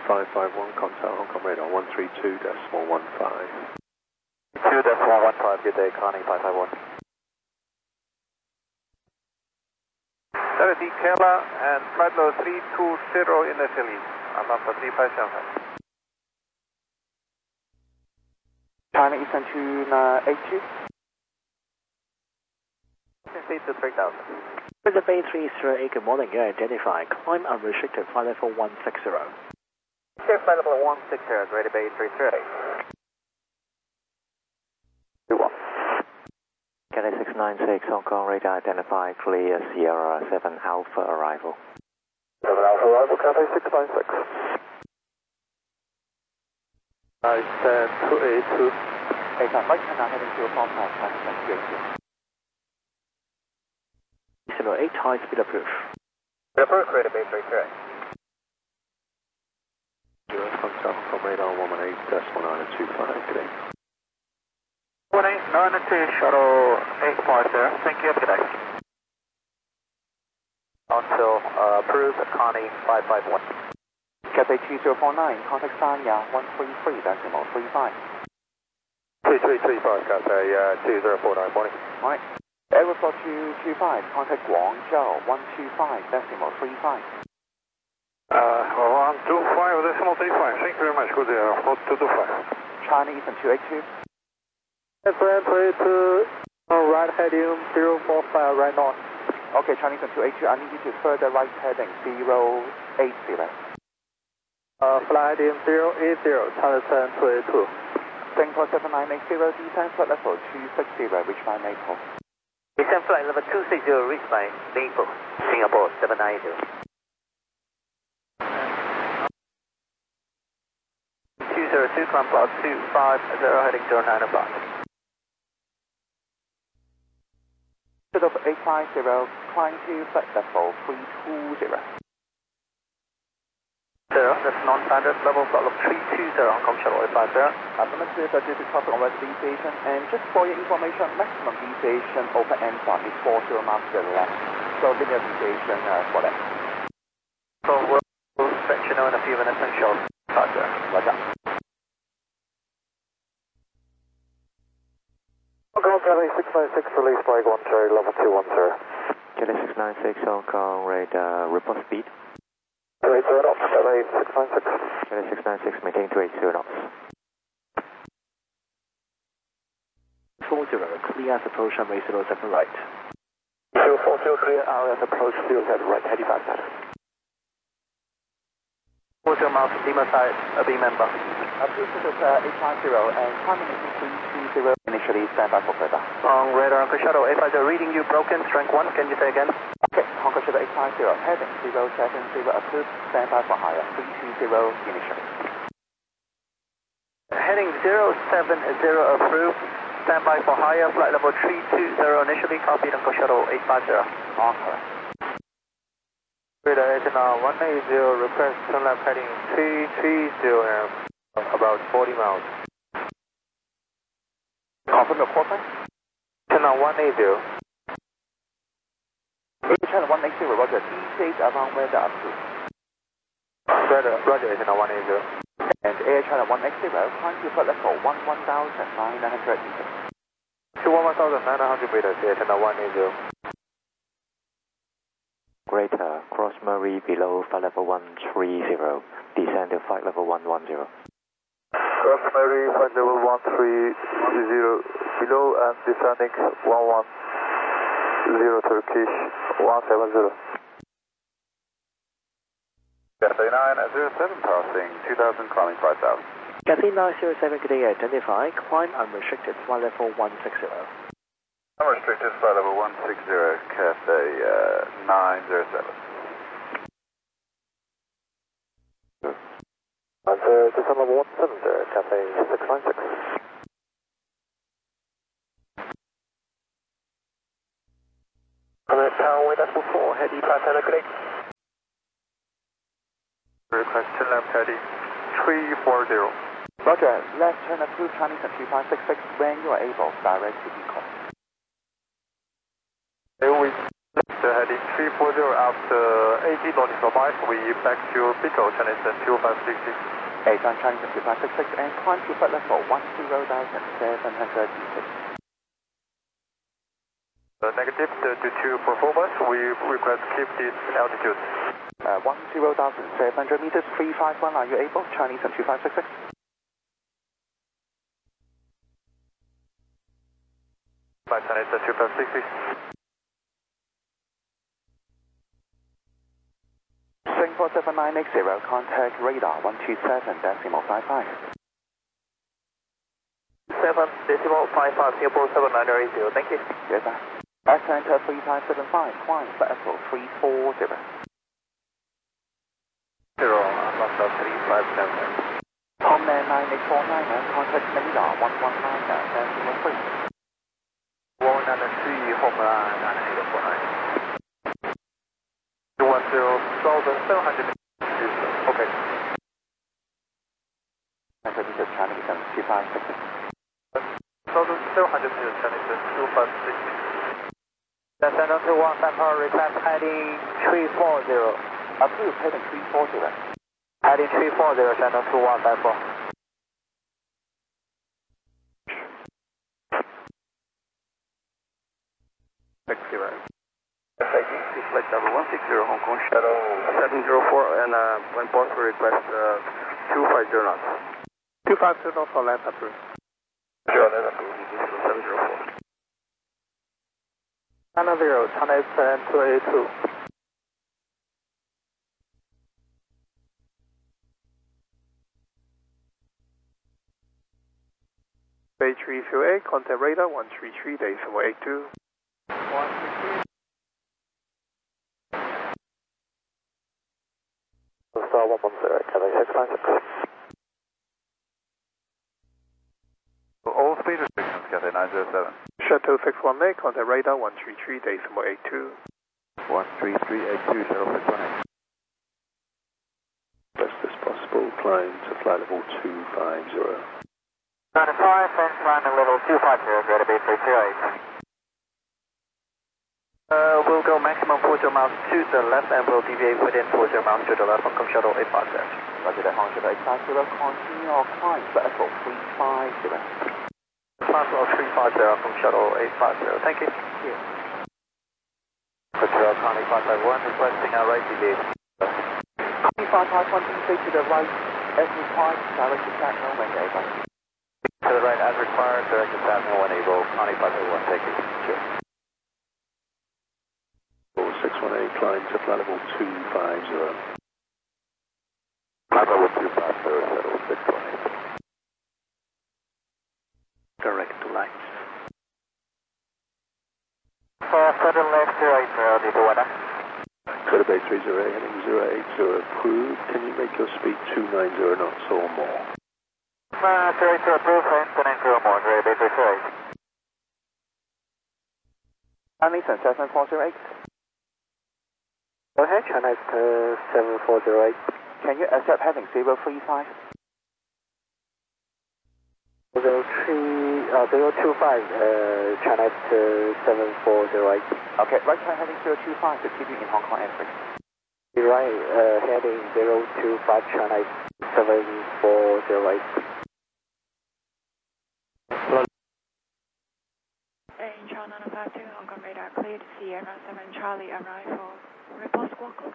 551, contact Hong Kong radar 132.15. 2.115, good day, Connie 551. That is Kela and flight level 320 initially, Alpha 3575. China Eastern 282. Proceed to 3000. Bridge Bay 338, good morning, you identify. Climb unrestricted, flight level 160. Clear flight level 160, Greater Bay 338. 21. Cathay 696, Hong Kong radar identify, clear Sierra 7 Alpha arrival. 7 Alpha arrival, Cathay 696. I stand 282. Right, and heading to a contact, China 282. 8, high speed approved. Approved, Greater Bay 338. US contact Hong Kong radar 118.1925, good day. 1892, shuttle 850, thank you, good day. Until approved, Connie 551. Cathay 2049, contact Sanya 133.35. 3335, Cathay 2049, morning. Right. Aeroflot 225, contact Guangzhou 125.35. 125.35, thank you very much, good day, Aeroflot 225. China Eastern 282. FN 282, right heading 045, right north. Okay, China Eastern 282, I need you to further right heading 080. Flight heading 080, China Eastern 282. Singapore 7980, descent flight level 260, reach by Maple. Descent flight level 260, reach by Maple, Singapore 790. 202, climb plus 250, heading 09 o'clock. Set of 850, climb to flight level 320. That's non-standard level, flight level 320, Hong Kong shuttle 850. Affirmative, due to traffic on west deviation, and just for your information, maximum deviation over NSAR is 40 miles to the left. So linear deviation for that. So we'll let you know in a few minutes and show. Roger. Roger. Hong Kong Cathay 696, release flag 1 cherry, level 210. Cathay 696, Hong Kong radar, report speed. 280 knots, Cathay 696. Cathay 696, maintain 280 knots. 40, clear as approach runway 07 right. 040, clear RS approach 07 right, heading back. 40 miles, Lima side, B member. Approved to 850 and climbing into 320, initially stand by for radar. On radar, Hong Kong shuttle 850, reading you broken, strength 1, can you say again? Okay, Hong Kong shuttle 850, heading 070, approved, stand by for higher, 320 initially. Heading 070, approved, stand by for higher, flight level 320 initially, copied Hong Kong shuttle 850. On correct. Radar Agena 180, request turn left heading 330 and about 40 miles. Confirm your call sign? China 180. China 180, roger, D6 around weather approved. Roger, Agena 180. And Air China 180, climb to flight level 11,900 meters. To 11,900 meters, Air China 180. Greater, cross Murray below flight level 130, descend to flight level 110. Cross Murray, flight level 130, below and descending 110 Turkish 170. Cathay 907, passing 2000, climbing 5000. Cathay 907, good day, identify. Climb unrestricted, flight level 160. Unrestricted, flight level 160, Cathay 907. Descent level 170, Cathay 696. Tower with S4, heading 510, good day. Request turn left heading 340. Roger, left turn approved Chinese at 2566 when you are able, direct to Eco. With left heading 340 after 80 nautical miles, we back to Pico, Chinese 2566. 8 on Chinese 2566 and climb to flight level 10,700 meters. Negative, due to performance, we request keep this altitude. 10,700 meters, 351, are you able? Chinese 2566. By Chinese 2566. Singapore 7980, contact radar 127.55. 7.55, Singapore 7980, thank you. Yes, sir. Enter 3575, climb flight level 340. 0, Lambda 357. Homeland 9849, contact radar 119.3. 193, Homeland 9849. 210,700 meters, okay. Enter meters, Chinese 2566. 1,700 meters, Chinese 2566. Cessna 21, Sandpower request heading 340. Approved, heading 340. Heading 340, Cessna 21, Sandpower. FIG, flight number 160, Hong Kong Shadow 704, and when possible request 250 knots. 250 knots for land approved. Sure, that's approved. This is 704. China 0, China is 282. Bay 328, contact radar 133, days 482. 133. Star 110, Cathay 696. All speed restrictions, Cathay 907. Shuttle 618, contact radar 133, days 482. 13382, Shuttle 618. Best as possible, climb to flight level 250. 95, and climb to level 250, go to Bay 328. We'll go maximum 40 miles to the left and we'll deviate within 40 miles to the left from Shuttle 850. Roger that, Hong Kong 850, continue or climb flight level 350. Transfer 350 from Shuttle 850, thank you. Control Connie 551, requesting our right deviate. Connie 551, deviate to the right as required, direct to Sentinel when able. To the right as required, direct to Sentinel when able, Connie 551, thank you. Sure. 618, climb to flight level 250. Flight level 250, Shuttle 618. Direct to lights. Southern left 080, did you wanna? Go to Bay 308, heading 080, approved. Can you make your speed 290 knots or more? 080 approved, and 290 more, Bay 308. Anderson 7408. Go ahead, China 7408. Can you accept heading 035? 025, China 7408. Okay, right side heading 025 to keep you in Hong Kong entry. Right, heading 025, China 7408. China 952, Hong Kong radar cleared, Sierra 7 Charlie arrival. Report squawk code.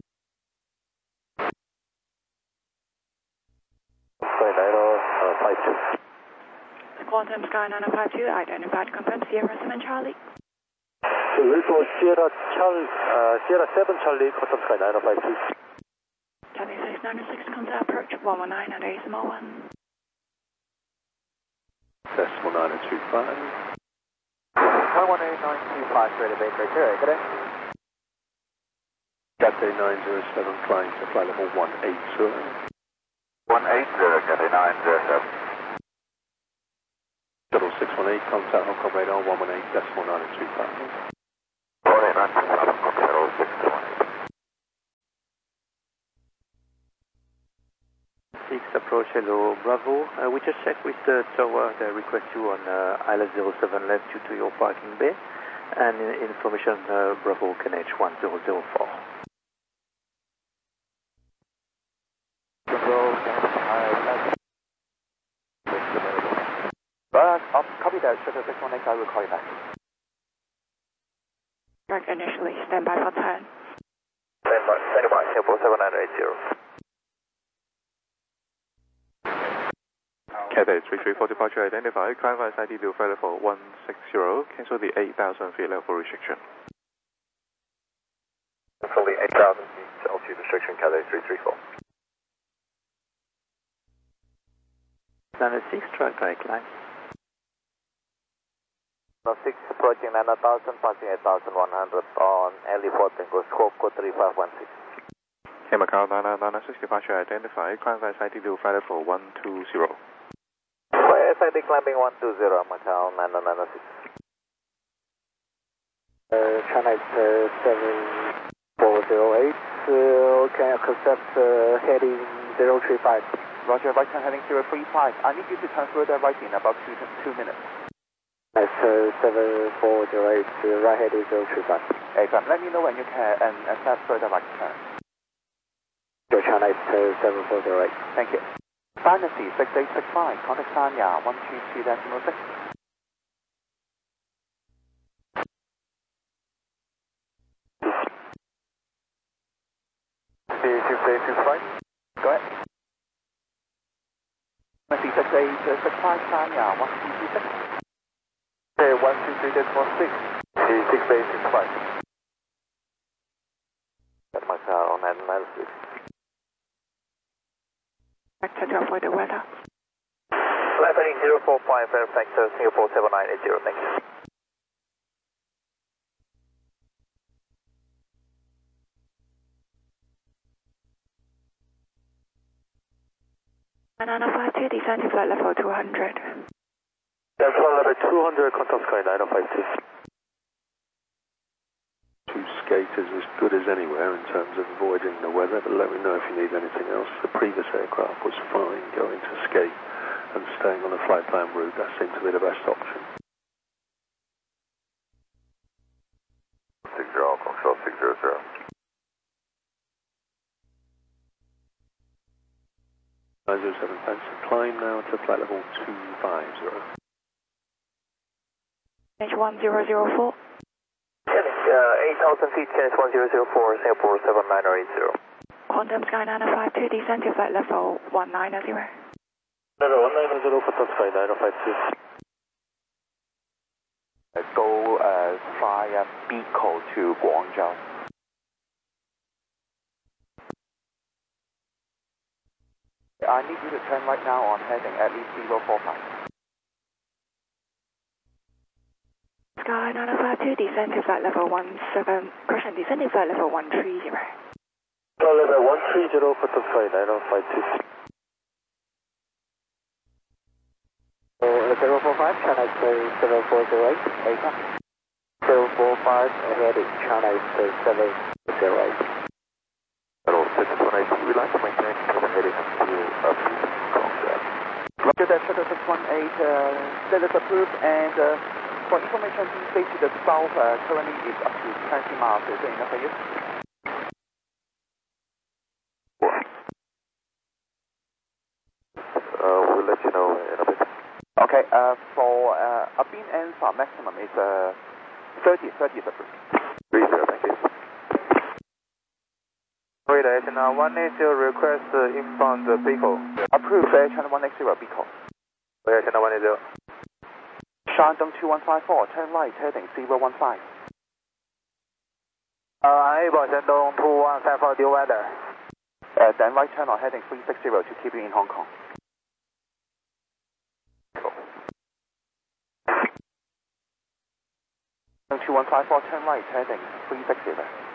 Quantum Sky 952, identified, confirm Sierra 7 Charlie. Sierra 7 Charlie, Quantum Sky 952. Charlie 696, contact approach 119 at decimal 1. Decimal 9025. 118925, ready to Bay 308, good day. Cathay 907, climb to flight level 180. 180, Cathay 907. Shuttle 618, contact Hong Kong radar 118, decimal 9025. 18925, Hong Kong Shuttle 618. 6 approach, hello, Bravo. We just checked with the tower, they request you on island 07 left due to your parking bay. And information Bravo KNH 1004. Copy that, Shuttle 618, I will call you back. Correct initially, stand by for turn. Stand by, Singapore 7980. Cathay 334 departure identified, climb via side to flight level 160, cancel the 8,000 feet level restriction. Cancel the 8,000 feet altitude restriction, Cathay 334. 96, track direct line. 6 approaching 9,000, passing 8,100 on heli4 Tango, scope code 3516. Hey Macau 9996 departure identified, climb via side to flight level 120. SID climbing 120, Macau 9996. China 7408, can accept heading 035. Roger, right turn heading 035. I need you to turn further right in about 2 minutes. That's 7408, right heading 035. Excellent. Let me know when you can and accept further right turn. China 7408. Thank you. Dynasty 6865, contact Sanya 122.6. Go ahead. Dynasty 6865, Sanya 122.6. Okay, 123.16. 6865. At Macau 996. Vector to avoid the weather. Flight heading 045, Fairfax, Singapore 7980, thank you. Banana 52, descend to flight level 200. That's flight level 200, contact Sky 9052. To skate is as good as anywhere in terms of avoiding the weather, but let me know if you need anything else. The previous aircraft was fine going to skate and staying on a flight plan route. That seemed to be the best option. 60, control 600. Thanks for climb now to flight level 250. H1004. 8,000 feet, KNH 1004, Singapore 7980. Quantum Sky 952, descend to flight level 190. Level 190, contact Sky 9052. Go via Biko to Guangzhou. I need you to turn right now on heading at least 045. Sky 952, descend to flight level 17, correction, descend to flight level 130. Flight level 130, contact Sky 9052. 045, China 7408. 045, heading China 708. Hello, 618, we'd like to maintain current heading until Guangzhou. Roger that, Shuttle 618, status approved, and for information, the to the south currently is up to 20 miles. Is that enough for you? We'll let you know in a bit. Okay, for Abin Alpha maximum is 30 is approved. 30, thank you. Radar Channel 180, request inbound Biko. Approved, Channel 180 Biko. Radar Channel 180. Shandong 2154, turn right, heading 015. Unable Shandong 2154, due weather. Then right turn on heading 360 to keep you in Hong Kong. Cool. 2154, turn right, heading 360.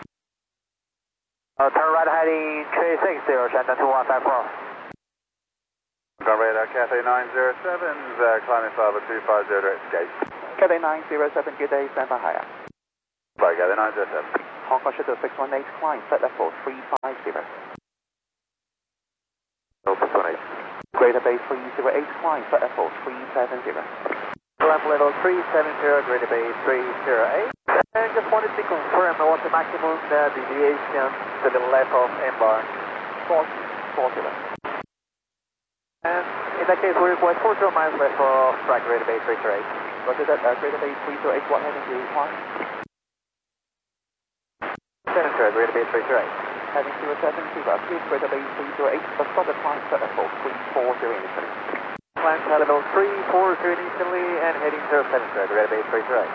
Turn right heading 360, Shandong 2154. Radar Cathay 907, climbing flight 250 direct gate. Cathay 907, good day, stand by higher. Bye, Cathay 907. Hong Kong Shuttle 618, climb, flight level 350. No, 618. Greater Bay 308, climb, flight level 370. Climb level 370, graded base 308. And just wanted to confirm what's the maximum deviation to the left of M-bar. 40. And in that case, we request 40 miles left of track, graded base 308. Roger that, graded base 308, what heading do you require? 7 graded base 308. Heading 072, please graded base 308, the started climb set level 340 initially. Climb to level 340 initially and heading 070, graded base 308.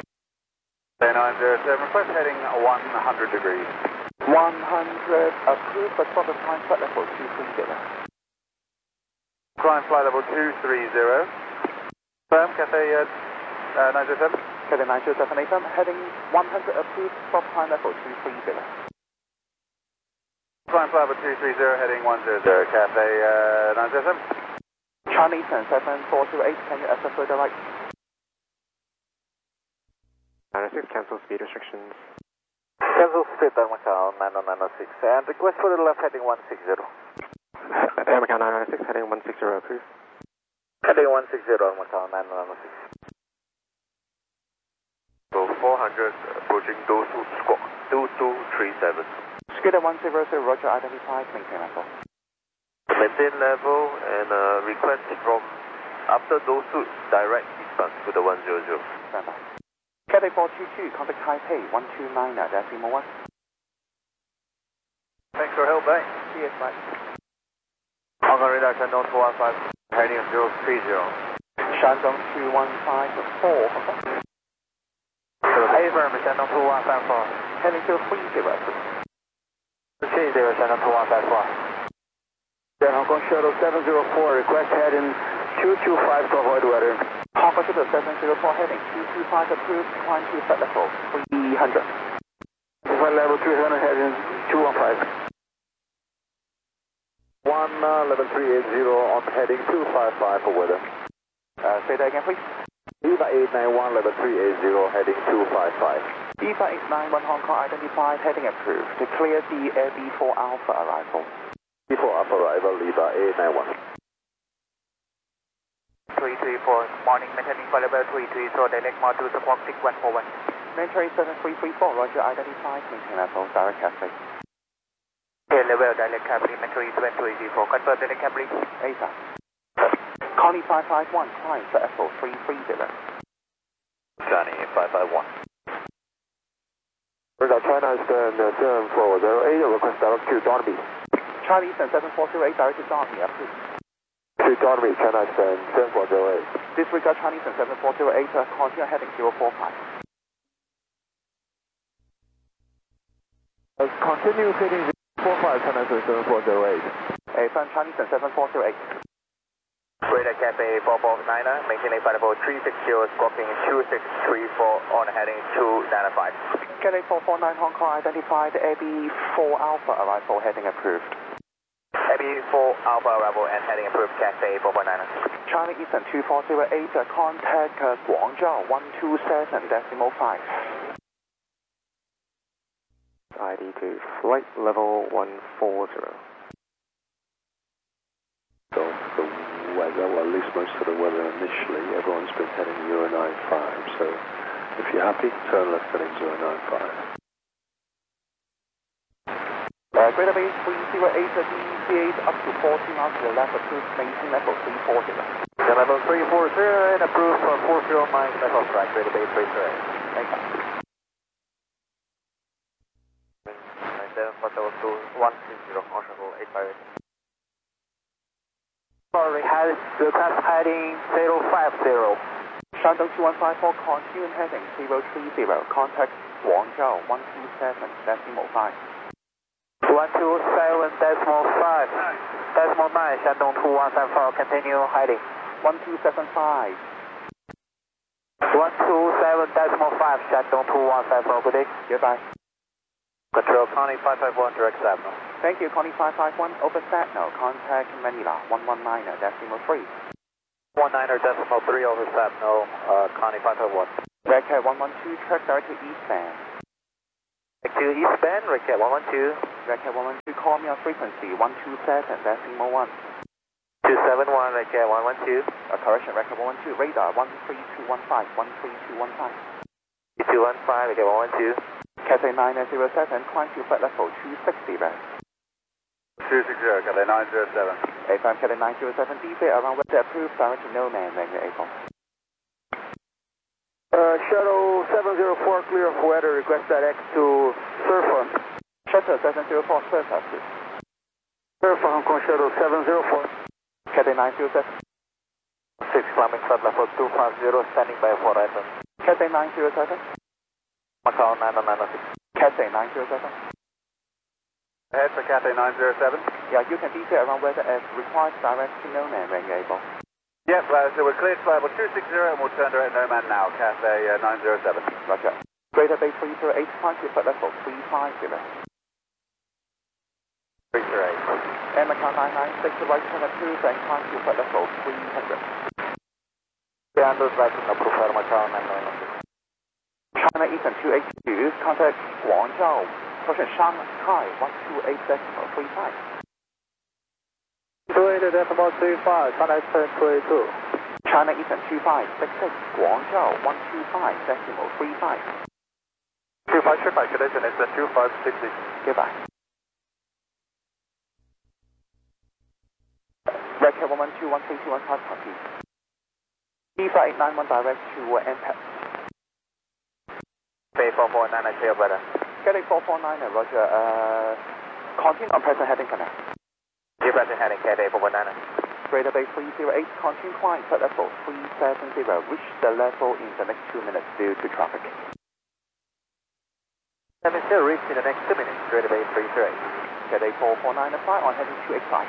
907, request heading 100 degrees. 100, approved, the started climb set level 230. Climb flight level 230. Firm, Cathay 907. Cathay 907 AFM, heading 100, approved, stop climb level 230. Climb flight level 230, heading 100, Cathay 907. Chinese 7428, can you access further right? 906, cancel speed restrictions. Cancel speed, Macau 906, and request for the left heading 160. Macau 906, heading 160, approved. Heading 160, Macau 906. So 400, approaching Dosu squawk 2237. Scooter 100, roger, identified, maintain level. Maintain level and request from after Dosu direct eastbound to the 100. Standby. Cathay 422, contact Taipei 129, decimal 1. Thanks for help, mate. Cheers, mate. Hong Kong radar Shandong 215, heading 030. Shandong 2154, Affirm, Shandong 2154. heading 030. Change there, Shandong 2154. Hong Kong Shuttle 704, request heading 225 to avoid weather. Hong Kong Shuttle 704, heading 225, approved, climb to set level 300. Flight level 300, heading 215. 11380 on heading 255 for weather. Say that again, please. Viva 891, level 380, heading 255. Viva 891 Hong Kong identified, heading approved. Declare the AB4 Alpha arrival. B4 Alpha arrival, Viva 891. 334, morning, maintaining for level 334, direct mode to squawk 6141. Maintain 7334, roger, identified, maintain level, direct Cathay. Here level, direct Capri, maintaining 7334, confirm direct Capri. ASAP. Connie 551, climb set level 330. Johnny 551. Radar China Eastern 7408, request direct to Dornby. Chinese 7408, direct to Dornby, approved. To Dornby, China Eastern 7408. Disregard Chinese 7408, continue heading 045. Continue heading 045, China Eastern 7408. Affirm Chinese 7408. Radar Cafe 449er, maintaining flight level 360, squawking 2634 on heading 295. Cathay 449 Hong Kong identified, AB4 Alpha arrival, heading approved. AB4 Alpha arrival and heading approved, Cafe 449er. China Eastern 2408, contact Guangzhou 127, decimal 5. ID to flight level 140. So the weather, well, at least most of the weather initially, everyone's been heading Euro 95, so if you're happy, turn left heading 095. Greater base 308, DCAs up to 40 miles to the left, approved, maintain level 340. Level 340 and approved for 40 miles left of track, greater base 338. Thank you. 97 for level 2160, Ocean 858. Sorry, request heading 050. Shandong 2154, continue heading 030, contact Guangzhou 127, decimal 5. 127 decimal 5. Decimal 9, Shandong 2174, continue heading. 1275. 127 decimal 5, Shandong 2174, good day. Goodbye. Control Connie 551, direct Sabno. Thank you, Connie 551, open Satno, contact Manila 119, decimal 3. 19er decimal 3 over Sabno, Connie 551. Red Cat 112, track direct to eastbound. Back to eastbound, Red Cat 112. Red Cat 112, call me on frequency 127, decimal 1. 271, record 112. Correction, record 112, radar 13215, 13215. 215, record 112. Cathay 907, climb to flight level 260 there. 260, Cathay 907. A5 Cathay 907, DZ around weather approved, direct to no man, Wrangler A4. Shuttle 704, clear of weather, request direct to Surfer. Shuttle 704, Surfer, please. Surfer, Hong Kong Shuttle 704. Cathay 907. 6 climbing flight level 250, standing by for item. Cathay 907. Macau 9996. Cathay 907. Ahead for Cathay 907. Yeah, you can DZ around weather as required, direct to no man, Wrangler A4. Yep, so we're cleared flight level 260 and we'll turn direct no man now, Cathay 907. Roger. Greater Bay 308, climb to flight level 350. 338. Air Macau 996, right turn approved and climb to flight level 300. Grounded right turn approved for Macau 996. China Eastern 282, contact Guangzhou, caution Shanghai 128.35. 280.35, China Eastern 282. China Eastern 2566, Guangzhou 125.35. 2535, condition is 2560. Goodbye. Record 112.13215, copy. D5 891 direct to MPEP. Bay 449, clear weather. Getting 449, Roger. Continue on present heading connect. Present heading Cathay 449. Greater Bay 308, continue climb flight level 370, reach the level in the next 2 minutes due to traffic. Let me still reach in the next 2 minutes, Greater Bay 338. Cathay 449, apply on heading 285.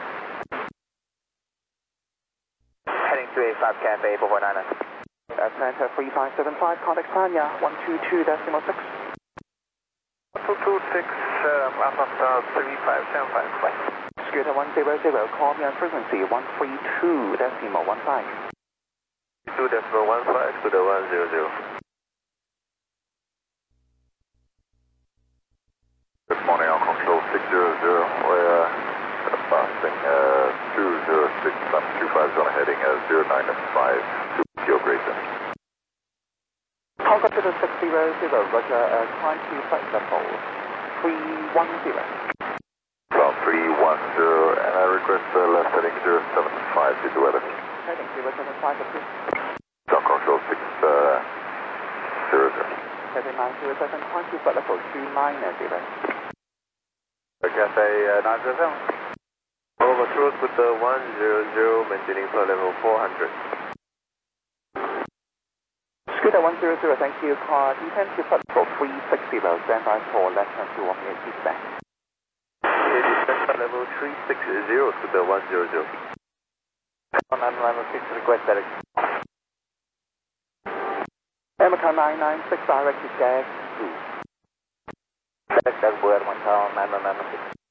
Heading 285, Cathay 449. Atlanta 3575, contact Sanya 122.6. 226, Alpha Star 3575, flight. Scooter 100, call me on frequency 132.15. 2.15 to the 100. Good morning, Hong Kong Show 600. We're passing 206, 25 on heading 095 to your greater. Hong Kong to the 600, Roger, climb to flight level 310. Ground 310, and I request left heading 075 to the weather. Heading 075, approved. Hong Kong Show 600. Cathay 907, climb to flight level 290. Cathay 907. Over cruise with the 100, maintaining flight level 400. Scooter 100, thank you. Car descend to flight level 360, stand by for less than 2 walking at feedback. Descent level 360 to the 100. 996, request direct. Macau 996, direct to Gas 2. That's where Macau 996.